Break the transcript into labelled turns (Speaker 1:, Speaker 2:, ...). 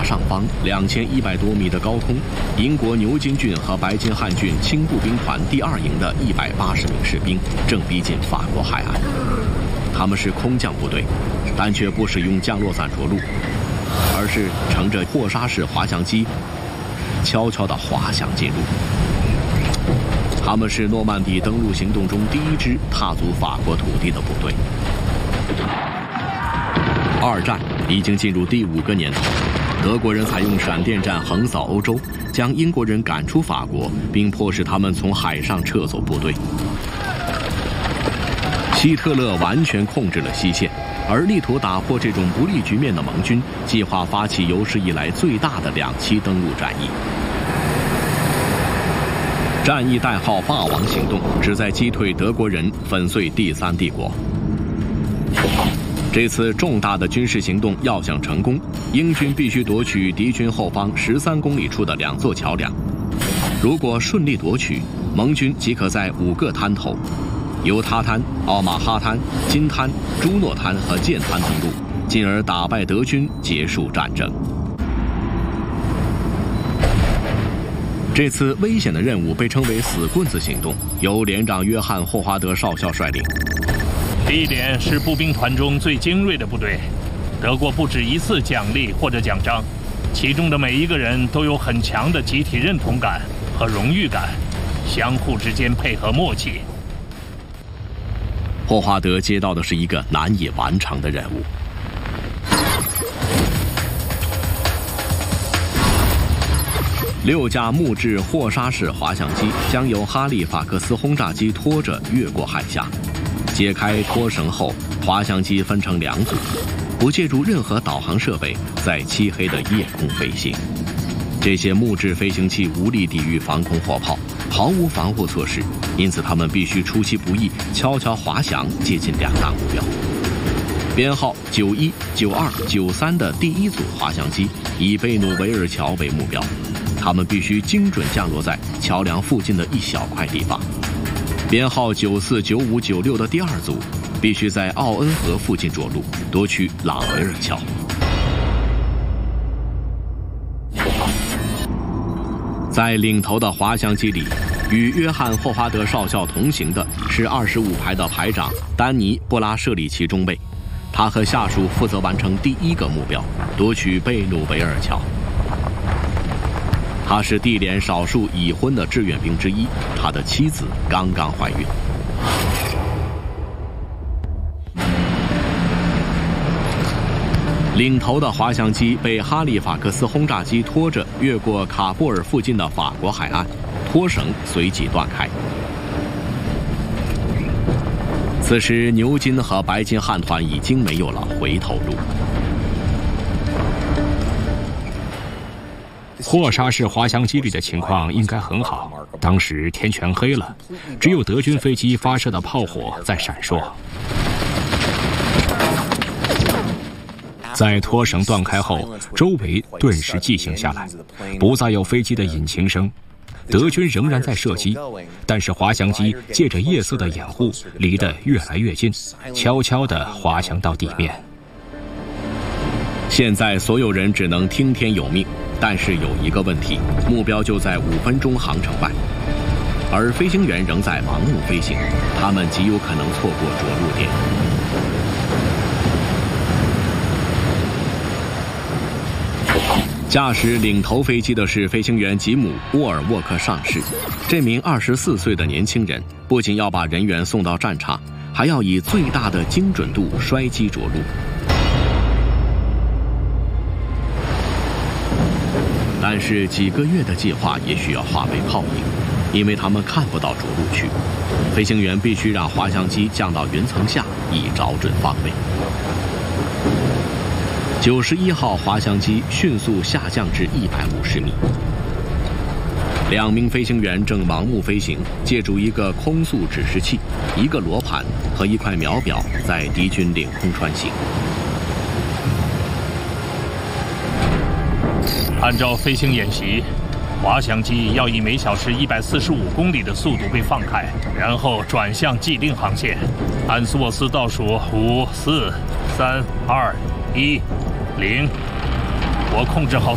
Speaker 1: 上方2100多米的高空，英国牛津郡和白金汉郡轻步兵团第2营的180名士兵正逼近法国海岸。他们是空降部队，但却不使用降落伞着陆，而是乘着霍沙式滑翔机悄悄地滑翔进入。他们是诺曼底登陆行动中第1支踏足法国土地的部队。二战已经进入第5个年头，德国人采用闪电战横扫欧洲，将英国人赶出法国，并迫使他们从海上撤走部队。希特勒完全控制了西线，而力图打破这种不利局面的盟军计划发起有史以来最大的2期登陆战役。战役代号“霸王行动”，旨在击退德国人，粉碎第3帝国。这次重大的军事行动要想成功，英军必须夺取敌军后方13公里处的2座桥梁。如果顺利夺取，盟军即可在5个滩头——犹他滩、奥马哈滩、金滩、朱诺滩和剑滩登陆，进而打败德军，结束战争。这次危险的任务被称为“死棍子行动”，由连长约翰·霍华德少校率领。
Speaker 2: 地点是步兵团中最精锐的部队，德国不止1次奖励或者奖章，其中的每一个人都有很强的集体认同感和荣誉感，相互之间配合默契。
Speaker 1: 霍华德接到的是一个难以完成的任务。6架木质霍沙式滑翔机将由哈利法克斯轰炸机拖着越过海峡。解开拖绳后，滑翔机分成2组，不借助任何导航设备，在漆黑的夜空飞行。这些木质飞行器无力抵御防空火炮，毫无防护措施，因此他们必须出其不意，悄悄滑翔接近2大目标。编号91、92、93的第1组滑翔机以贝努维尔桥为目标，他们必须精准降落在桥梁附近的一小块地方。编号94、95、96的第2组必须在奥恩河附近着陆，夺取朗维尔桥。在领头的滑翔机里，与约翰·霍华德少校同行的是25排的排长丹尼·布拉舍里奇中尉，他和下属负责完成第1个目标，夺取贝努维尔桥。他是地连少数已婚的志愿兵之一，他的妻子刚刚怀孕。领头的滑翔机被哈利法克斯轰炸机拖着越过卡布尔附近的法国海岸，拖绳随即断开。此时，牛津和白金汉团已经没有了回头路。
Speaker 3: 霍沙式滑翔机里的情况应该很好，当时天全黑了，只有德军飞机发射的炮火在闪烁。在拖绳断开后，周围顿时寂静下来，不再有飞机的引擎声。德军仍然在射击，但是滑翔机借着夜色的掩护，离得越来越近，悄悄地滑翔到地面。
Speaker 1: 现在所有人只能听天由命，但是有一个问题，目标就在5分钟航程外，而飞行员仍在盲目飞行，他们极有可能错过着陆点。驾驶领头飞机的是飞行员吉姆·沃尔沃克上士。这名24岁的年轻人不仅要把人员送到战场，还要以最大的精准度摔机着陆。但是几个月的计划也许要化为泡影，因为他们看不到着陆区。飞行员必须让滑翔机降到云层下，以找准方位。91号滑翔机迅速下降至150米。2名飞行员正盲目飞行，借助一个空速指示器、一个罗盘和一块秒表，在敌军领空穿行。
Speaker 2: 按照飞行演习，滑翔机要以每小时145公里的速度被放开，然后转向既定航线。安斯沃斯倒数5、4、3、2、1、0。我控制好